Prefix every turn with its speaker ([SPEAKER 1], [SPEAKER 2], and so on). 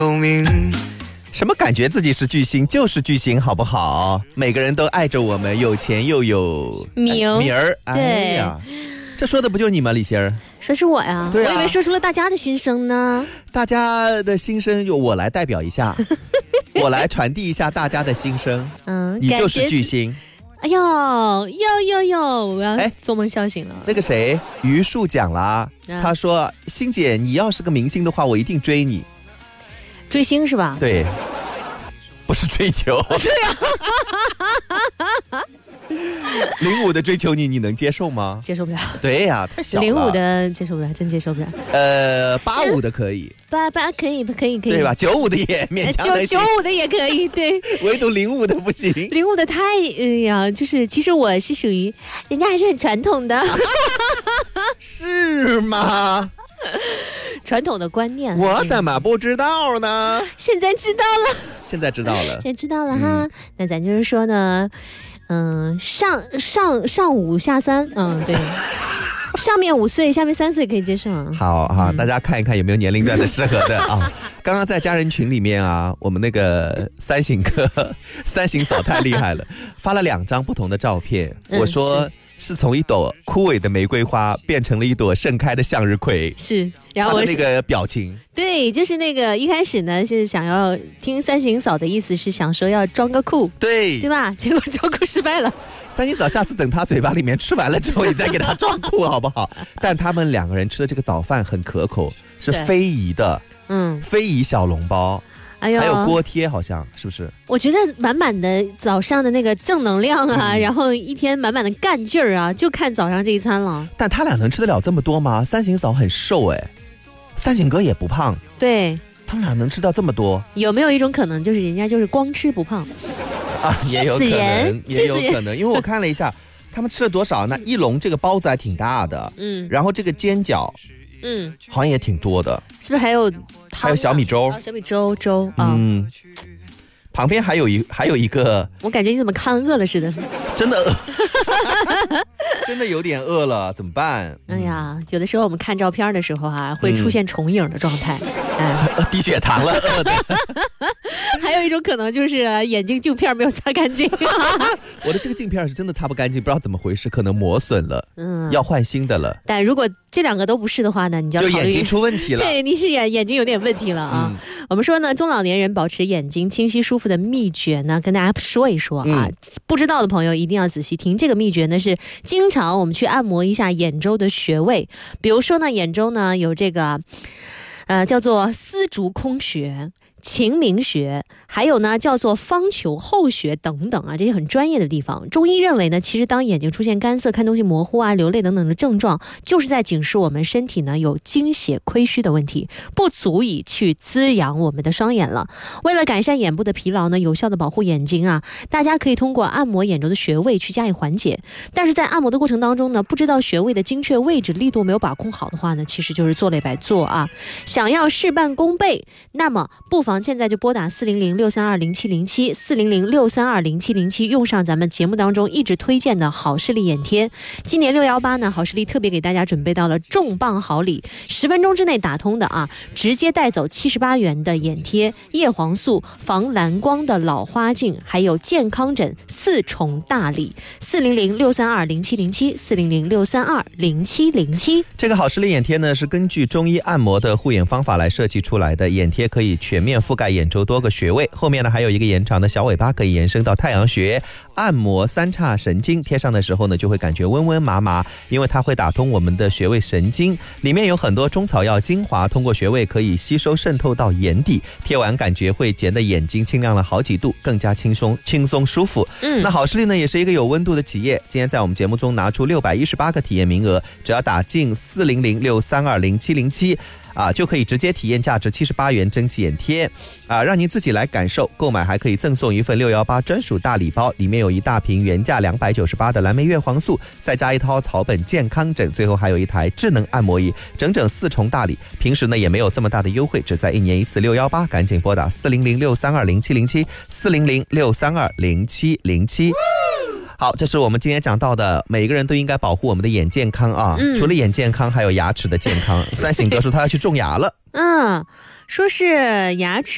[SPEAKER 1] 什么感觉自己是巨星就是巨星好不好？每个人都爱着我们，有钱又有名儿。哎呀，这说的不就是你吗，李欣儿？
[SPEAKER 2] 说是我呀，
[SPEAKER 1] 对啊，
[SPEAKER 2] 我以为说出了大家的心声呢。
[SPEAKER 1] 大家的心声就我来代表一下，我来传递一下大家的心声。你就是巨星。
[SPEAKER 2] 哎呦，我要做梦笑醒了。
[SPEAKER 1] 那个谁，于树讲了，他说：“欣姐，你要是个明星的话，我一定追你。”
[SPEAKER 2] 追星是吧？
[SPEAKER 1] 对，不是追求。
[SPEAKER 2] 对
[SPEAKER 1] 啊。05的追求你能接受吗？
[SPEAKER 2] 接受不了。
[SPEAKER 1] 对呀，太小了。
[SPEAKER 2] 05的接受不了，真接受不了。
[SPEAKER 1] 85的可以。
[SPEAKER 2] 88可以，
[SPEAKER 1] 对吧？95的也勉强能行。
[SPEAKER 2] 95的也可以，对。
[SPEAKER 1] 唯独05的不行。
[SPEAKER 2] 05的太就是其实我是属于人家还是很传统的。
[SPEAKER 1] 是吗？
[SPEAKER 2] 传统的观念，
[SPEAKER 1] 我怎么不知道呢？
[SPEAKER 2] 现在知道了哈。那咱就是说呢，上5下3，对，上面5岁，下面3岁可以接受啊。
[SPEAKER 1] 好，大家看一看有没有年龄段的适合的啊。刚刚在家人群里面啊，我们那个三行嫂太厉害了，发了2张不同的照片。我说。是从一朵枯萎的玫瑰花变成了一朵盛开的向日葵，
[SPEAKER 2] 是，然后我
[SPEAKER 1] 那个表情，
[SPEAKER 2] 对，就是那个一开始呢是想要听三行嫂的意思是想说要装个酷，对吧？结果装酷失败了。
[SPEAKER 1] 三行嫂，下次等他嘴巴里面吃完了之后，你再给他装酷好不好？但他们2个人吃的这个早饭很可口，是非遗的，非遗小笼包。还有锅贴，好像是不是？我觉得满满的早上的那个正能量啊，然后一天满满的干劲儿啊，就看早上这一餐了。但他俩能吃得了这么多吗？三行嫂很瘦哎，三行哥也不胖，对，他们俩能吃到这么多？有没有一种可能，就是人家就是光吃不胖啊？也有可能，也有可能，因为我看了一下，他们吃了多少？那一笼这个包子还挺大的，然后这个煎饺。好像也挺多的，是不是还有小米粥？小米粥啊，旁边还有一个，我感觉你怎么看饿了似的，真的饿，真的有点饿了，怎么办？哎呀，有的时候我们看照片的时候会出现重影的状态，低血糖了，饿的。还有一种可能就是眼睛镜片没有擦干净。我的这个镜片是真的擦不干净，不知道怎么回事，可能磨损了，要换新的了。但如果这2个都不是的话呢，你就要考虑眼睛出问题了。对，你是眼睛有点问题了啊。我们说呢，中老年人保持眼睛清晰舒服的秘诀呢，跟大家说一说啊。不知道的朋友一定要仔细听。这个秘诀呢是经常我们去按摩一下眼周的穴位，比如说呢，眼周呢有这个叫做丝竹空穴、晴明穴，还有呢叫做方丘后穴等等啊，这些很专业的地方。中医认为呢，其实当眼睛出现干涩、看东西模糊啊、流泪等等的症状，就是在警示我们身体呢有精血亏虚的问题，不足以去滋养我们的双眼了。为了改善眼部的疲劳呢，有效的保护眼睛啊，大家可以通过按摩眼周的穴位去加以缓解。但是在按摩的过程当中呢，不知道穴位的精确位置、力度没有把控好的话呢，其实就是做了白做啊。想要事半功倍，那么不妨现在就拨打400-632-0707 400-632-0707，用上咱们节目当中一直推荐的好视力眼贴。今年618呢，好视力特别给大家准备到了重磅好礼，10分钟之内打通的啊，直接带走78元的眼贴、叶黄素、防蓝光的老花镜，还有健康枕4重大礼。400-632-0707 400-632-0707。这个好视力眼贴呢，是根据中医按摩的护眼方法来设计出来的。眼贴可以全面覆盖眼周多个穴位，后面呢还有一个延长的小尾巴，可以延伸到太阳穴，按摩3叉神经。贴上的时候呢，就会感觉温温麻麻，因为它会打通我们的穴位神经，里面有很多中草药精华，通过穴位可以吸收渗透到眼底，贴完感觉会觉得眼睛清亮了好几度，更加轻松舒服。那好视力呢也是一个有温度的企业，今天在我们节目中拿出618个体验名额，只要打进400-632-0707就可以直接体验价值78元蒸汽眼贴让您自己来感受。购买还可以赠送一份618专属大礼包，里面有一大瓶原价298的蓝莓月黄素，再加一套草本健康枕，最后还有一台智能按摩仪，整整4重大礼。平时呢也没有这么大的优惠，只在1年1次618，赶紧拨打400-632-0707 400-632-0707。好，这是我们今天讲到的，每个人都应该保护我们的眼健康啊。除了眼健康，还有牙齿的健康。三省哥说他要去种牙了，说是牙齿